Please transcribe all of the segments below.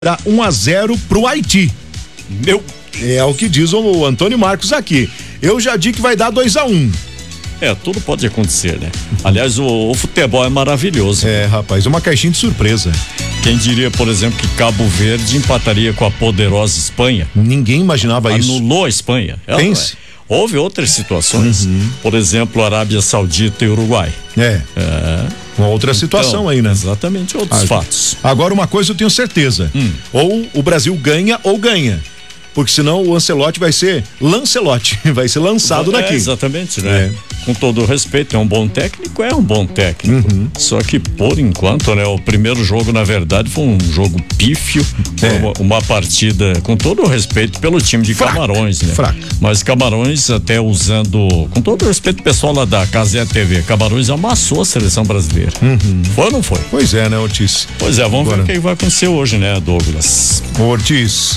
Dá 1-0 pro Haiti. É o que diz o Antônio Marcos aqui. Eu já digo que vai dar 2-1. Tudo pode acontecer, né? Aliás, o futebol é maravilhoso. Rapaz, uma caixinha de surpresa. Quem diria, por exemplo, que Cabo Verde empataria com a poderosa Espanha? Ninguém imaginava isso. Anulou a Espanha. Pense. Houve outras situações. Por exemplo, Arábia Saudita e Uruguai. Uma outra situação aí, né? Exatamente, outros fatos. Agora, uma coisa eu tenho certeza. Ou o Brasil ganha ou ganha. Porque senão o Ancelotti vai ser Lancelotti, vai ser lançado daqui. Exatamente, né? Com todo o respeito, é um bom técnico. Só que por enquanto, né? O primeiro jogo, na verdade, foi um jogo pífio, uma partida, com todo o respeito pelo time de Camarões, né? Mas Camarões, até usando, com todo o respeito pessoal lá da Casé TV, Camarões amassou a seleção brasileira. Foi ou não foi? Pois é, né, Ortiz? Pois é, vamos ver o que vai acontecer hoje, né, Douglas? Ortiz,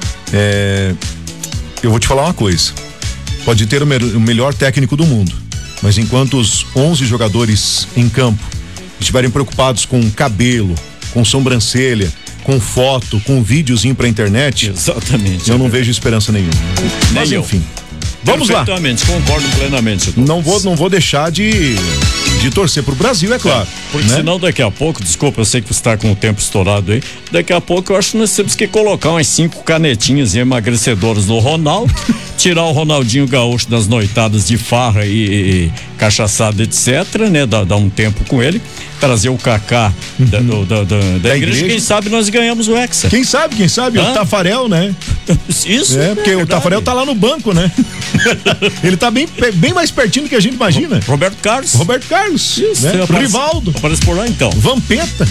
eu vou te falar uma coisa. Pode ter o melhor técnico do mundo, mas enquanto os 11 jogadores em campo estiverem preocupados com cabelo, com sobrancelha, com foto, com videozinho pra internet, exatamente, eu não vejo esperança nenhuma. Mas enfim, vamos lá. Perfeitamente, concordo plenamente. Não vou deixar de torcer pro Brasil, é claro. Porque senão daqui a pouco, desculpa, eu sei que você está com o tempo estourado aí, daqui a pouco eu acho que nós temos que colocar umas 5 canetinhas emagrecedoras no Ronaldo, tirar o Ronaldinho Gaúcho das noitadas de farra e cachaçada, etc, né? Dar um tempo com ele, trazer o Kaká da igreja, quem sabe nós ganhamos o Hexa. Quem sabe, o Tafarel, né? Isso. Porque o Tafarel tá lá no banco, né? Ele tá bem mais pertinho do que a gente imagina. Roberto Carlos. Isso, né? Rivaldo. Aparece por lá então. Vampeta.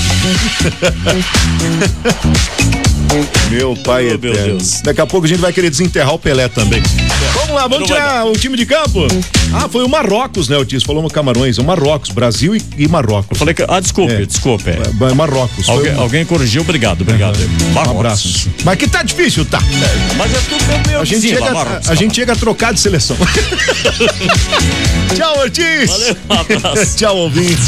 Meu pai eterno. Meu Deus. Daqui a pouco a gente vai querer desenterrar o Pelé também. Vamos lá, vamos tirar o time de campo. Foi o Marrocos, né, Otis? Falou no Camarões, o Marrocos, Brasil e Marrocos. Eu falei que, desculpe. Marrocos. Alguém corrigiu, obrigado. Um abraço. Mas que tá difícil, tá? Mas é tudo meu a gente chega a trocar de seleção. Tchau, Ortiz. Valeu, um abraço. Tchau, ouvinte.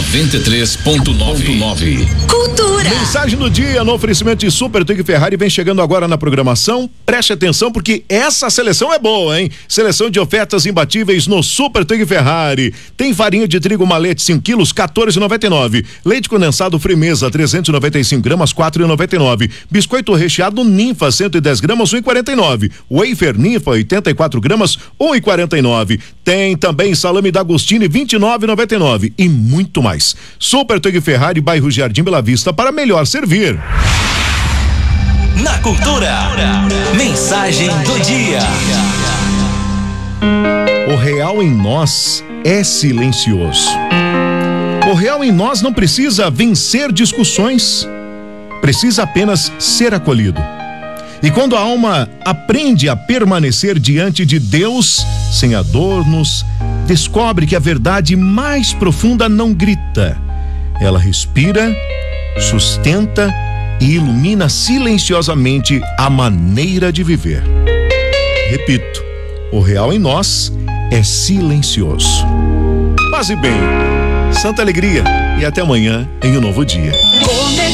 93.9 Cultura. Mensagem do dia no oferecimento de Super Twig Ferrari vem chegando agora na programação. Preste atenção porque essa seleção é boa, hein? Seleção de ofertas imbatíveis no Super Twig Ferrari. Tem farinha de trigo Malete 5 quilos, 14,99. Leite condensado Frimeza 395 gramas, 4,99. Biscoito recheado Ninfa 110 gramas, 1,49. Wafer Ninfa 84 gramas, 1,49. Tem também salame d'Agostini 29,99 e muito mais. Super Twig Ferrari, bairro Jardim Bela Vista, para melhor servir. Na Cultura, mensagem do dia. O real em nós é silencioso. O real em nós não precisa vencer discussões, precisa apenas ser acolhido. E quando a alma aprende a permanecer diante de Deus, sem adornos, descobre que a verdade mais profunda não grita. Ela respira, sustenta e ilumina silenciosamente a maneira de viver. Repito, o real em nós é silencioso. Paz e bem, santa alegria e até amanhã em um novo dia.